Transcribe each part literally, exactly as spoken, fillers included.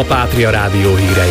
a Pátria Rádió hírei.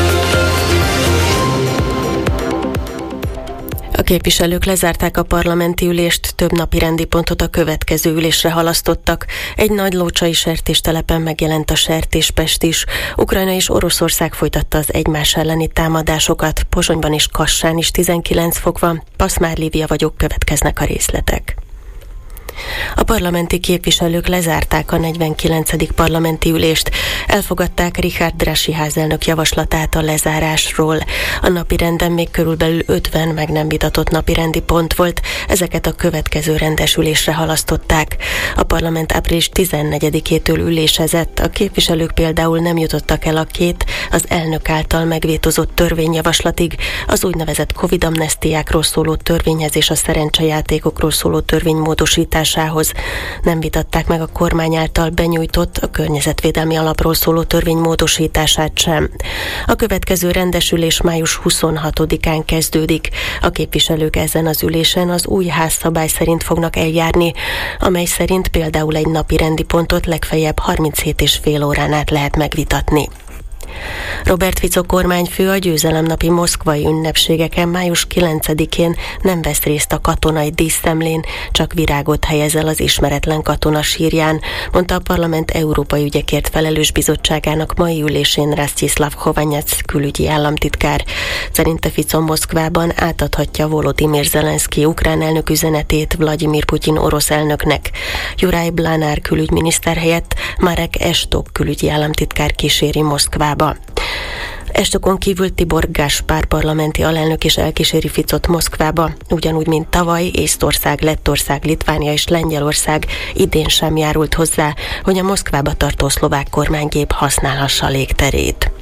A képviselők lezárták a parlamenti ülést, több napi rendi pontot a következő ülésre halasztottak. Egy nagy lócsai sertéstelepen megjelent a sertéspest is. Ukrajna és Oroszország folytatta az egymás elleni támadásokat. Pozsonyban és Kassán is tizenkilenc fok van. Paszmár Lívia vagyok, következnek a részletek. A parlamenti képviselők lezárták a negyvenkilencedik parlamenti ülést. Elfogadták Richard Draghi házelnök javaslatát a lezárásról. A napirenden még körülbelül ötven meg nem vitatott napirendi pont volt, ezeket a következő rendes ülésre halasztották. A parlament április tizennegyedikétől ülésezett, a képviselők például nem jutottak el a két az elnök által megvétozott törvényjavaslatig, az úgynevezett Covid amnesztiákról szóló törvényhez és a szerencsejátékokról szóló törvény módosításához. Nem vitatták meg a kormány által benyújtott a környezetvédelmi alapról szóló törvény módosítását sem. A következő rendesülés május huszonhatodikán kezdődik. A képviselők ezen az ülésen az új házszabály szerint fognak eljárni, amely szerint például egy napi rendi pontot legfeljebb harminchét és fél órán át lehet megvitatni. Robert Fico kormányfő a győzelemnapi moszkvai ünnepségeken május kilencedikén nem vesz részt a katonai díszemlén, csak virágot helyez el az ismeretlen katona sírján, mondta a parlament európai ügyekért felelős bizottságának mai ülésén Rastislav Hovanyec külügyi államtitkár. Szerinte Fico Moszkvában átadhatja Volodymyr Zelenszky ukrán elnök üzenetét Vladimir Putyin orosz elnöknek. Juraj Blanár külügyminiszter helyett Marek Estok külügyi államtitkár kíséri Moszkvába. Estokon kívül Tibor Gaspár parlamenti alelnök is elkíséri Ficot Moszkvába, ugyanúgy, mint tavaly Észtország, Lettország, Litvánia és Lengyelország idén sem járult hozzá, hogy a Moszkvába tartó szlovák kormánygép használhassa a légterét.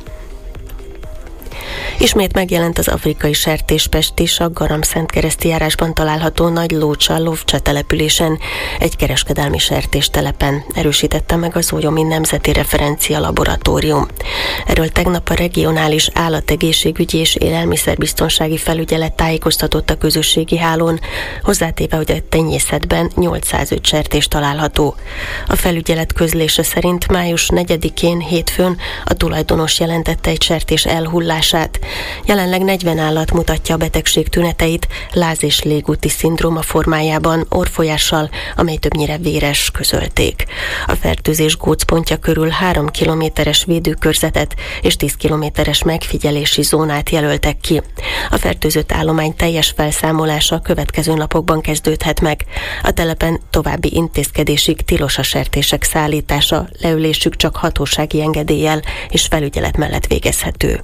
Ismét megjelent az afrikai sertéspest is a Garamszentkereszti járásban található Nagy Lócsa Lovcsa településen, egy kereskedelmi sertéstelepen, erősítette meg az Ójomi Nemzeti Referencia Laboratórium. Erről tegnap a regionális állategészségügyi és élelmiszerbiztonsági felügyelet tájékoztatott a közösségi hálón, hozzátéve, hogy a tenyészetben nyolcszázöt sertés található. A felügyelet közlése szerint május negyedikén hétfőn a tulajdonos jelentette egy sertés elhullását. Jelenleg negyven állat mutatja a betegség tüneteit láz- és légúti szindróma formájában, orrfolyással, amely többnyire véres, közölték. A fertőzés gócpontja körül három kilométeres védőkörzetet és tíz kilométeres megfigyelési zónát jelöltek ki. A fertőzött állomány teljes felszámolása a következő napokban kezdődhet meg. A telepen további intézkedésig tilos a sertések szállítása, leülésük csak hatósági engedéllyel és felügyelet mellett végezhető.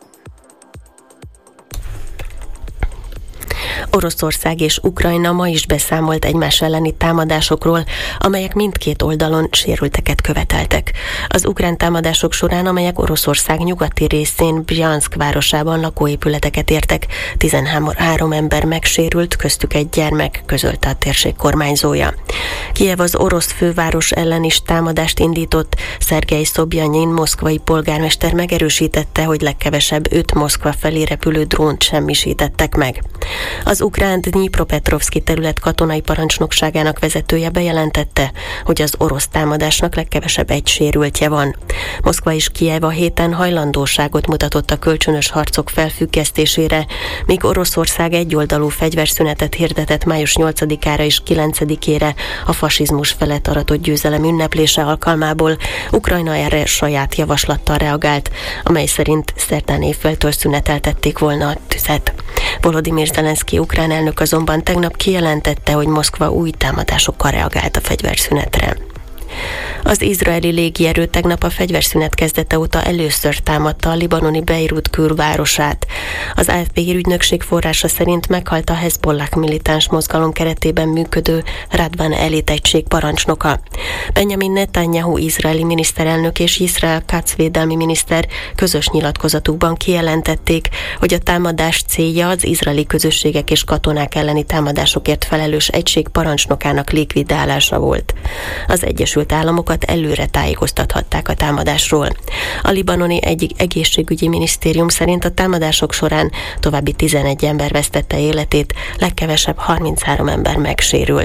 Oroszország és Ukrajna ma is beszámolt egymás elleni támadásokról, amelyek mindkét oldalon sérülteket követeltek. Az ukrán támadások során, amelyek Oroszország nyugati részén Bryansk városában lakóépületeket értek, tizenhárom ember megsérült, köztük egy gyermek, közölte a térség kormányzója. Kijev az orosz főváros ellen is támadást indított. Szergej Szobjanyin moszkvai polgármester megerősítette, hogy legkevesebb öt Moszkva felé repülő drónt semmisítettek meg. Az ukrán Dnyipropetrovszki terület katonai parancsnokságának vezetője bejelentette, hogy az orosz támadásnak legkevesebb egy sérültje van. Moszkva és Kijev a héten hajlandóságot mutatott a kölcsönös harcok felfüggesztésére, míg Oroszország egyoldalú fegyverszünetet hirdetett május nyolcadikára és kilencedikére a fasizmus felett aratott győzelem ünneplése alkalmából. Ukrajna erre saját javaslattal reagált, amely szerint szerdán évfeltől szüneteltették volna a tüzet. Volodymyr Zelenszky ukrán elnök azonban tegnap kijelentette, hogy Moszkva új támadásokkal reagált a fegyverszünetre. Az izraeli légierő tegnap a fegyverszünet kezdete óta először támadta a libanoni Beirut külvárosát. Az á ef pé hírügynökség forrása szerint meghalt a Hezbollah militáns mozgalom keretében működő Radvan elit egység parancsnoka. Benjamin Netanyahu izraeli miniszterelnök és Israel Katz védelmi miniszter közös nyilatkozatukban kijelentették, hogy a támadás célja az izraeli közösségek és katonák elleni támadásokért felelős egység parancsnokának likvidálása volt. Az Egyesült Államokat előre tájékoztathatták a támadásról. A libanoni egyik egészségügyi minisztérium szerint a támadások során további tizenegy ember vesztette életét, legkevesebb harminchárom ember megsérült.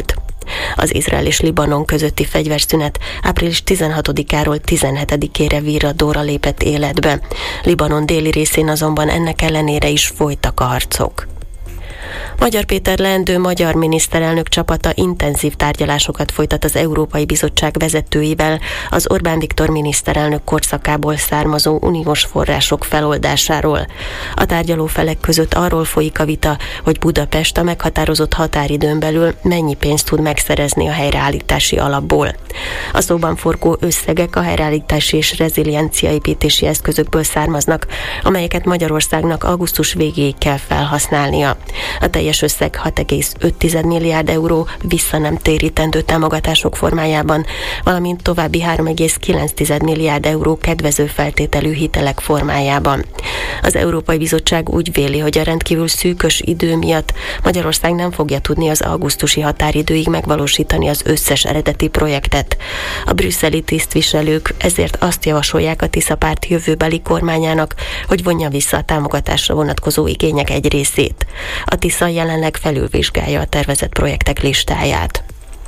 Az Izrael és Libanon közötti fegyverszünet április tizenhatodikáról tizenhetedikére virradóra lépett életbe. Libanon déli részén azonban ennek ellenére is folytak a harcok. Magyar Péter leendő magyar miniszterelnök csapata intenzív tárgyalásokat folytat az Európai Bizottság vezetőivel az Orbán Viktor miniszterelnök korszakából származó uniós források feloldásáról. A tárgyaló felek között arról folyik a vita, hogy Budapest a meghatározott határidőn belül mennyi pénzt tud megszerezni a helyreállítási alapból. A szóban forgó összegek a helyreállítási és rezilienciaépítési eszközökből származnak, amelyeket Magyarországnak augusztus végéig kell felhasználnia. A teljes összeg hat egész öt milliárd euró vissza nem térítendő támogatások formájában, valamint további három egész kilenc milliárd euró kedvező feltételű hitelek formájában. Az Európai Bizottság úgy véli, hogy a rendkívül szűkös idő miatt Magyarország nem fogja tudni az augusztusi határidőig megvalósítani az összes eredeti projektet. A brüsszeli tisztviselők ezért azt javasolják a Tisza párt jövőbeli kormányának, hogy vonja vissza a támogatásra vonatkozó igények egy részét. A Tisza jelenleg felülvizsgálja a tervezett projektek listáját.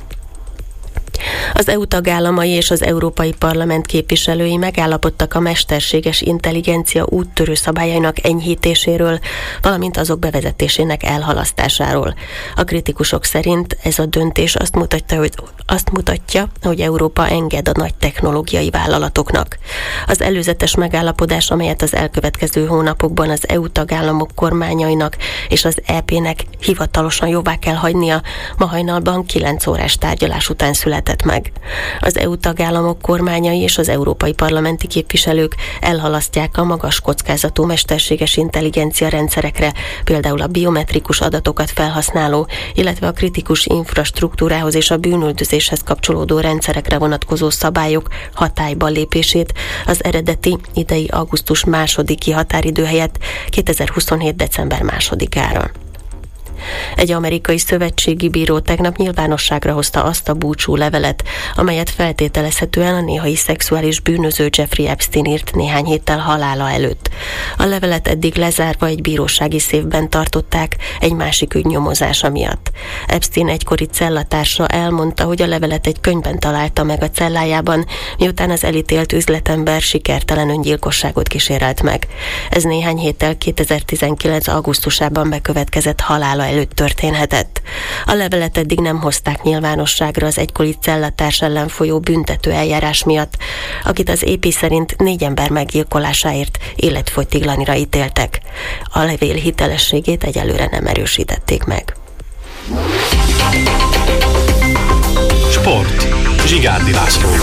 Az é u tagállamai és az Európai Parlament képviselői megállapodtak a mesterséges intelligencia úttörő szabályainak enyhítéséről, valamint azok bevezetésének elhalasztásáról. A kritikusok szerint ez a döntés azt mutatja, hogy, azt mutatja, hogy Európa enged a nagy technológiai vállalatoknak. Az előzetes megállapodás, amelyet az elkövetkező hónapokban az é u tagállamok kormányainak és az é pének hivatalosan jóvá kell hagynia, ma hajnalban kilenc órás tárgyalás után született meg. Az é u tagállamok kormányai és az európai parlamenti képviselők elhalasztják a magas kockázatú mesterséges intelligencia rendszerekre, például a biometrikus adatokat felhasználó, illetve a kritikus infrastruktúrához és a bűnüldözéshez kapcsolódó rendszerekre vonatkozó szabályok hatályba lépését az eredeti idei augusztus másodiki határidő helyett kétezer-huszonhét december másodikára. Egy amerikai szövetségi bíró tegnap nyilvánosságra hozta azt a búcsú levelet, amelyet feltételezhetően a néhai szexuális bűnöző Jeffrey Epstein írt néhány héttel halála előtt. A levelet eddig lezárva egy bírósági széfben tartották egy másik ügy nyomozása miatt. Epstein egykori cellatársa elmondta, hogy a levelet egy könyvben találta meg a cellájában, miután az elítélt üzletember sikertelen öngyilkosságot kísérelt meg. Ez néhány héttel kétezer-tizenkilenc augusztusában bekövetkezett halála előtt történhetett. A levelet eddig nem hozták nyilvánosságra az egykori cellatárs ellen folyó büntető eljárás miatt, akit az é pé szerint négy ember meggyilkolásáért életfogytiglanira ítéltek. A levél hitelességét egyelőre nem erősítették meg. Sport. Zsigárdi Lászlóval.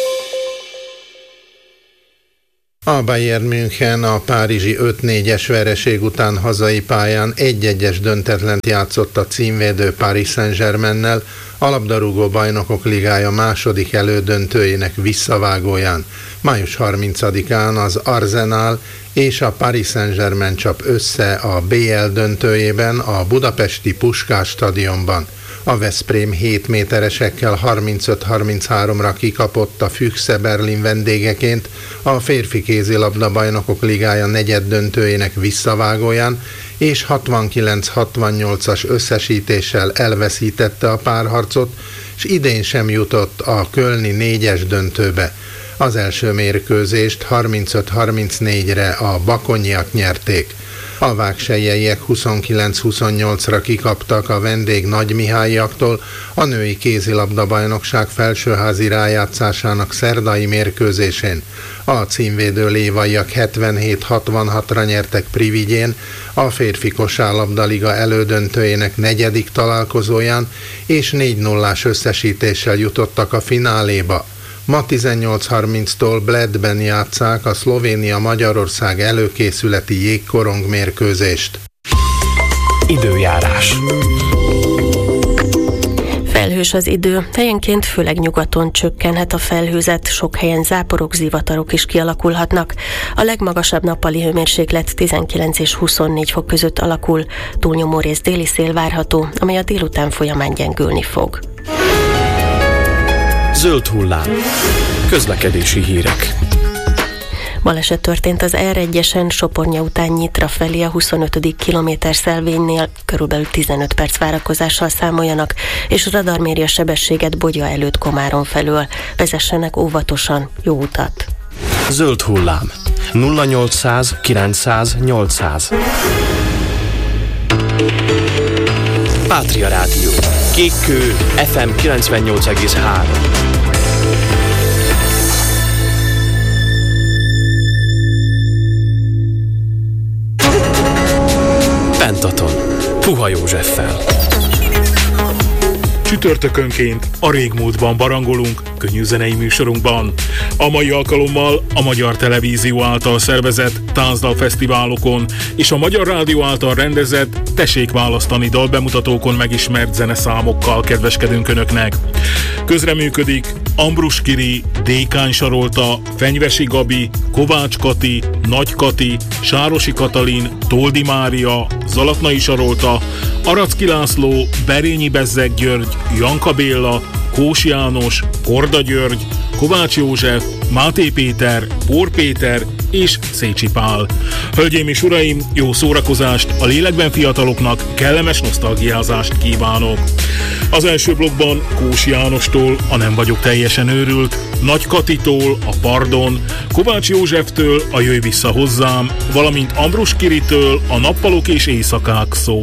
A Bayern München a párizsi öt négyes vereség után hazai pályán egy egyes döntetlent játszott a címvédő Paris Saint-Germainnel, a labdarúgó bajnokok ligája második elődöntőjének visszavágóján. május harmincadikán az Arsenal és a Paris Saint-Germain csap össze a bé el döntőjében a budapesti Puskás stadionban. A Veszprém hét méteresekkel harmincöt harmincháromra kikapott a Füchse Berlin vendégeként a férfi kézilabda bajnokok ligája negyeddöntőjének visszavágóján, és hatvankilenc hatvannyolcas összesítéssel elveszítette a párharcot, és idén sem jutott a kölni négyes döntőbe. Az első mérkőzést harmincöt harmincnégyre a bakonyiak nyerték. A vágselyeiek huszonkilenc huszonnyolcra kikaptak a vendég Nagymihályiaktól a női kézilabda bajnokság felsőházi rájátszásának szerdai mérkőzésén. A címvédő lévaiak hetvenhét hatvanhatra nyertek Privigyén, a férfi kosárlabdaliga elődöntőjének negyedik találkozóján, és négy nullás összesítéssel jutottak a fináléba. Ma tizennyolc harminctól Bledben játsszák a Szlovénia-Magyarország előkészületi jégkorong mérkőzést. Időjárás. Felhős az idő, helyenként főleg nyugaton csökkenhet a felhőzet, sok helyen záporok, zivatarok is kialakulhatnak. A legmagasabb nappali hőmérséklet tizenkilenc és huszonnégy fok között alakul, túlnyomó rész déli szél várható, amely a délután folyamán gyengülni fog. Zöld hullám. Közlekedési hírek. Baleset történt az er egyesen Sopornya után Nyitra felé a huszonötödik kilométer szelvénynél, körülbelül tizenöt perc várakozással számoljanak, és radar méri a sebességet Bogya előtt Komárom felől. Vezessenek óvatosan, jó utat! Zöld hullám. nulla nyolcszáz kilencszáz nyolcszáz. Pátria Rádió. Kékkő ef em kilencvennyolc egész három. Pentaton. Puha Józseffel. Csütörtökönként a régmúltban barangolunk könnyű zenei műsorunkban. A mai alkalommal a Magyar Televízió által szervezett táncdalfesztiválokon és a Magyar Rádió által rendezett Tessék választani dalbemutatókon megismert zeneszámokkal kedveskedünk Önöknek. Közreműködik Ambrus Kiri, Dékány Sarolta, Fenyvesi Gabi, Kovács Kati, Nagy Kati, Sárosi Katalin, Toldi Mária, Zalatnai Sarolta, Aracki László, Berényi Bezzeg György, Janka Béla, Kós János, Korda György, Kovács József, Máté Péter, Pór Péter és Szécsi Pál. Hölgyeim és uraim, jó szórakozást, a lélekben fiataloknak kellemes nosztalgiázást kívánok. Az első blokkban Kós Jánostól a Nem vagyok teljesen őrült, Nagy Katitól a Pardon, Kovács Józseftől a Jöjj vissza hozzám, valamint Ambrus Kiritől a Nappalok és éjszakák szó.